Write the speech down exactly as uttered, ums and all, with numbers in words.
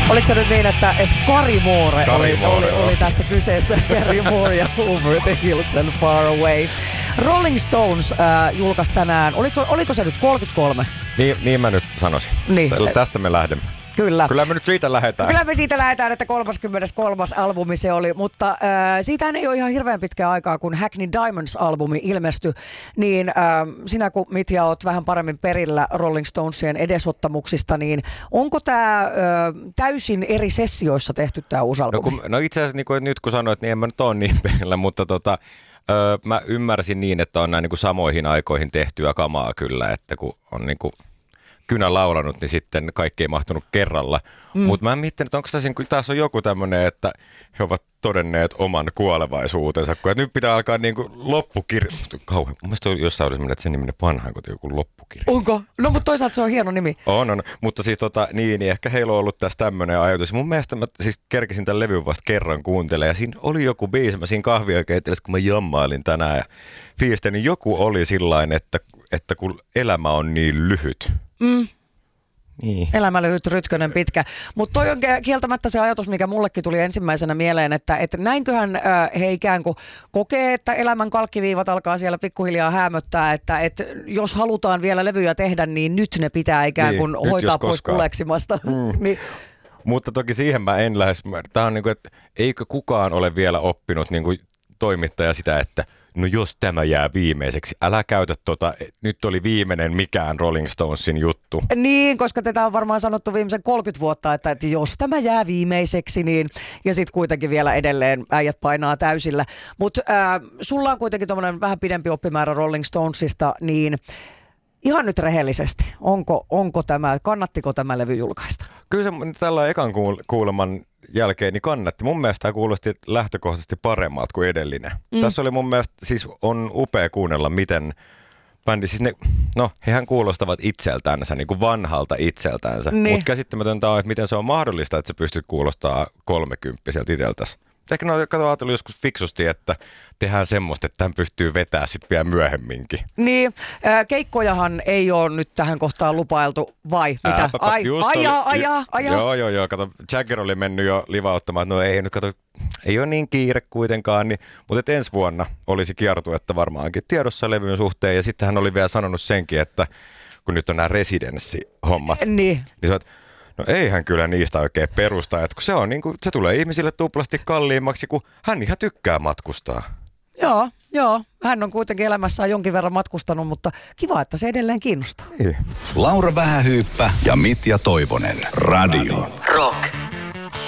Oliko se nyt niin, että, että Kari Moore Kari oli, Moore, oli, oli tässä kyseessä? Kari Moore ja Over the Hills and Far Away. Rolling Stones äh, julkaisi tänään, oliko, oliko se nyt kolmekymmentäkolme? Niin, niin mä nyt sanoisin. Niin. Tästä me lähdemme. Kyllä. Kyllä me nyt siitä lähdetään. Kyllä me siitä lähdetään, että kolmaskymmeneskolmas albumi se oli, mutta äh, siitä ei ole ihan hirveän pitkää aikaa, kun Hackney Diamonds-albumi ilmestyi, niin äh, sinä kun Mitja oot vähän paremmin perillä Rolling Stonesien edesottamuksista, niin onko tämä äh, täysin eri sessioissa tehty tämä uusi albumi? No, kun, no itse asiassa niin kuin nyt kun sanoit, niin en mä nyt ole niin perillä, mutta tota, öö, mä ymmärsin niin, että on näin niin kuin samoihin aikoihin tehtyä kamaa kyllä, että kun on niin kuin kynä laulanut, niin sitten kaikki ei mahtunut kerralla. Mm. Mutta mä en miettinyt, että onko tässä, kun taas on joku tämmöinen, että he ovat todenneet oman kuolevaisuutensa, kun nyt pitää alkaa niin kuin loppukirja. Kauhean. Mun mielestä on jossain olisi mennyt, että sen nimen vanhaan kuin joku loppukirja. Onko? No mutta toisaalta se on hieno nimi. On, on. Mutta siis tota, niin, niin ehkä heillä on ollut tässä tämmöinen ajatus. Mun mielestä mä siis kerkisin tämän levyn vasta kerran kuuntelemaan. Ja siinä oli joku biisi, mä siinä kahvia keittelessä, kun mä jammailin tänään ja fiilistelin, niin joku oli sillain, että, että kun elämä on niin lyhyt. Mm. Niin. Elämä lyhyt, rytkönen pitkä. Mutta toi on kieltämättä se ajatus, mikä mullekin tuli ensimmäisenä mieleen, että, että näinköhän äh, he ikään kuin kokee, että elämän kalkkiviivat alkaa siellä pikkuhiljaa häämöttää, että, että jos halutaan vielä levyjä tehdä, niin nyt ne pitää ikään kuin niin, hoitaa pois koskaan kuleksimasta. Mm. niin. Mutta toki siihen mä en lähes. Tämä on niin kuin, että eikö kukaan ole vielä oppinut niin kuin toimittaja sitä, että no jos tämä jää viimeiseksi, älä käytä tota, nyt oli viimeinen mikään Rolling Stonesin juttu. Niin, koska tätä on varmaan sanottu viimeisen kolmekymmentä vuotta, että, että jos tämä jää viimeiseksi, niin ja sitten kuitenkin vielä edelleen äijät painaa täysillä. Mutta äh, sulla on kuitenkin tommoinen vähän pidempi oppimäärä Rolling Stonesista, niin ihan nyt rehellisesti, onko, onko tämä, kannattiko tämä levy julkaista? Kyllä se tällä ekan kuuleman jälkeen niin kannatti. Mun mielestä tämä kuulosti lähtökohtaisesti paremmalta kuin edellinen. Mm. Tässä oli mun mielestä, siis on upea kuunnella, miten bändi, siis ne, no hehän kuulostavat itseltänsä, niin kuin vanhalta itseltänsä. Niin. Mutta käsittämätöntä on, että miten se on mahdollista, että sä pystyt kuulostaa kolmekymppiseltä itseltäsi. Ehkä no, kato ajatellut joskus fiksusti, että tehdään semmoista, että tämän pystyy vetämään sitten vielä myöhemminkin. Niin, äh, keikkojahan ei ole nyt tähän kohtaan lupailtu, vai mitä? Ääpäpä, Ai, ajaa, oli, ajaa, ajaa. Joo, joo, joo. Kato, Jagger oli mennyt jo livauttamaan, että no ei nyt, kato, ei ole niin kiire kuitenkaan, niin, mutta ensi vuonna olisi kiertuetta varmaankin tiedossa levyn suhteen, ja sitten hän oli vielä sanonut senkin, että kun nyt on nämä residenssihommat, niin, niin se on, no eihän kyllä niistä oikein perusta, että kun se, on niin kuin, se tulee ihmisille tuplasti kalliimmaksi, kun hän ihan tykkää matkustaa. Joo, joo. Hän on kuitenkin elämässään jonkin verran matkustanut, mutta kiva, että se edelleen kiinnostaa. Niin. Laura Vähähyyppä ja Mitja Toivonen. Radio Rock.